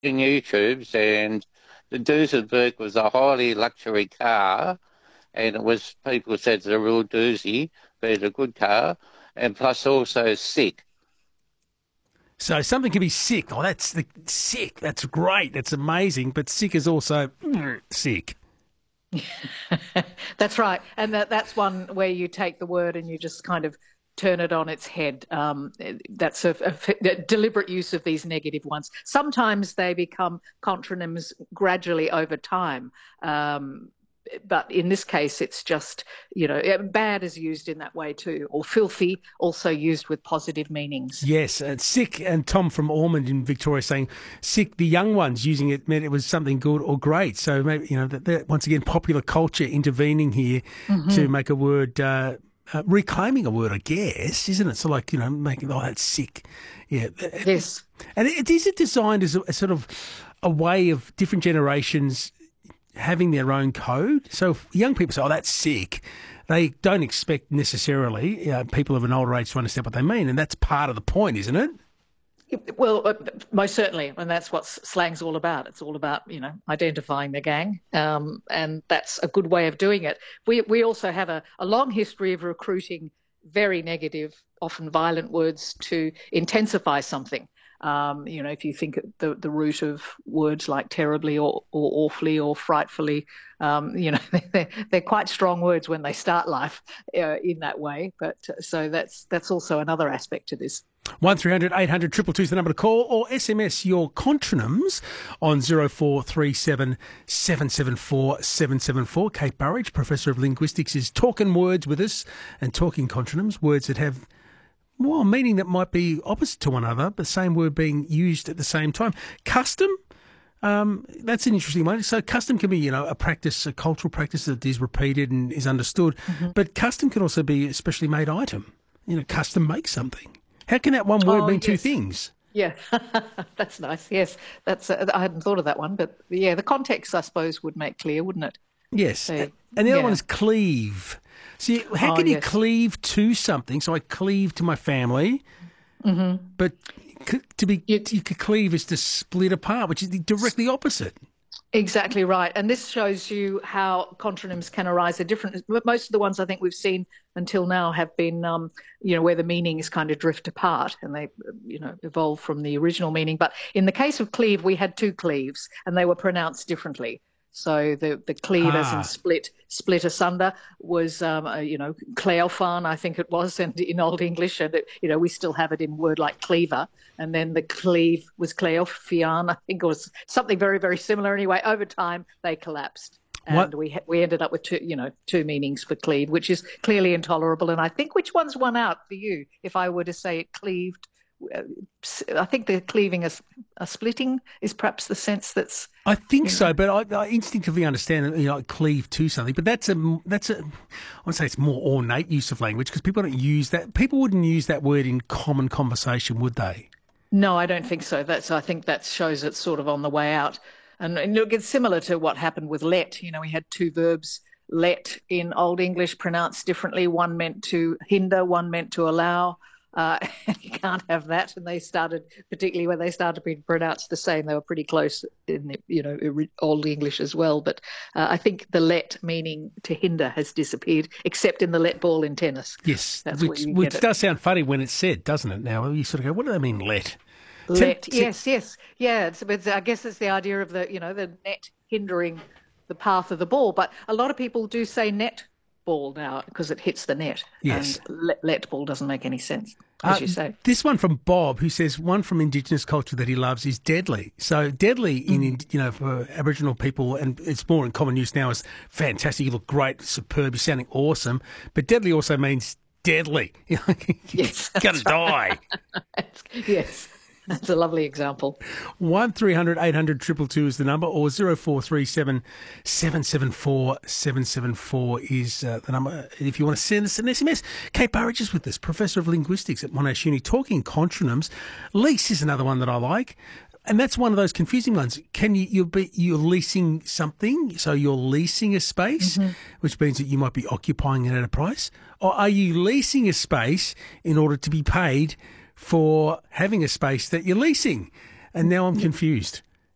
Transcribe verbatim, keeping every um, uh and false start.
in YouTube's, and the Duesenberg was a highly luxury car, and it was people said it's a real doozy, but it's a good car, and plus also sick. So something can be sick. Oh, that's the sick. That's great. That's amazing. But sick is also mm, sick. That's right. And that, that's one where you take the word and you just kind of turn it on its head. Um, that's a, a, a deliberate use of these negative ones. Sometimes they become contronyms gradually over time. Um, but in this case, it's just, you know, bad is used in that way too, or filthy, also used with positive meanings. Yes, and sick, and Tom from Ormond in Victoria saying sick, the young ones using it meant it was something good or great. So maybe, you know, that, that once again, popular culture intervening here mm-hmm. to make a word, uh, uh, reclaiming a word, I guess, isn't it? So like, you know, making, oh, that's sick. Yeah. Yes. And it, is it designed as a, a sort of a way of different generations having their own code? So if young people say, oh, that's sick, they don't expect necessarily uh, people of an older age to understand what they mean, and that's part of the point, isn't it? Well, uh, most certainly, and that's what slang's all about. It's all about, you know, identifying the gang, um, and that's a good way of doing it. We we also have a, a long history of recruiting very negative, often violent words to intensify something. Um, you know, if you think the the root of words like terribly or, or awfully or frightfully, um, you know, they're, they're quite strong words when they start life uh, in that way. But uh, so that's that's also another aspect to this. one three hundred eight hundred two two two is the number to call, or S M S your contronyms on zero four three seven seven seven four seven seven four. Kate Burridge, Professor of Linguistics, is talking words with us and talking contronyms, words that have well, meaning that might be opposite to one another, but the same word being used at the same time. Custom, um, that's an interesting one. So custom can be, you know, a practice, a cultural practice that is repeated and is understood, mm-hmm. but custom can also be a specially made item. You know, custom make something. How can that one word oh, mean yes. two things? Yeah, that's nice. Yes, that's. Uh, I hadn't thought of that one, but yeah, the context, I suppose, would make clear, wouldn't it? Yes, so, and the yeah. other one is cleave. See, how can oh, you yes. cleave to something? So I cleave to my family, mm-hmm. but to be you, you could cleave is to split apart, which is directly opposite. Exactly right. And this shows you how contronyms can arise at different. Most of the ones I think we've seen until now have been, um, you know, where the meanings kind of drift apart and they, you know, evolve from the original meaning. But in the case of cleave, we had two cleaves and they were pronounced differently. So the, the cleave, ah. as in split, split asunder, was, um, a, you know, Cleofan, I think it was, and in Old English, and, it, you know, we still have it in word like cleaver. And then the cleave was Cleofian, I think it was something very, very similar. Anyway, over time, they collapsed. And what? we we ended up with two, you know, two meanings for cleave, which is clearly intolerable. And I think which one's won out for you, if I were to say it cleaved? I think the cleaving a, a splitting is perhaps the sense that's. I think you know, so, but I, I instinctively understand that, you know, cleave to something. But that's a that's a I would say it's more ornate use of language because people don't use that. People wouldn't use that word in common conversation, would they? No, I don't think so. That's I think that shows it's sort of on the way out. And, and look, it's similar to what happened with let. You know, we had two verbs, let in Old English pronounced differently. One meant to hinder, one meant to allow. Uh, you can't have that. And they started, particularly when they started being pronounced the same, they were pretty close in the, you know, Old English as well. But uh, I think the let meaning to hinder has disappeared, except in the let ball in tennis. Yes, That's which, which does sound funny when it's said, doesn't it? Now you sort of go, what do they mean let? Let, to, yes, to... yes. Yeah, it's, it's, I guess it's the idea of the, you know, the net hindering the path of the ball. But a lot of people do say net ball now because it hits the net. Yes. And let, let ball doesn't make any sense, as uh, you say. This one from Bob, who says one from Indigenous culture that he loves is deadly. So deadly mm. in, you know, for Aboriginal people, and it's more in common use now, is fantastic. You look great, superb, you're sounding awesome. But deadly also means deadly. Yes. You're going to die. Yes. That's a lovely example. one three hundred eight hundred two two two is the number, or zero four three seven seven seven four seven seven four is uh, the number. If you want to send us an S M S, Kate Burridge is with us, Professor of Linguistics at Monash Uni, talking contronyms. Lease is another one that I like. And that's one of those confusing ones. Can you, you'll be, you're leasing something, so you're leasing a space, mm-hmm. which means that you might be occupying it at a price, or are you leasing a space in order to be paid for having a space that you're leasing? And now I'm confused.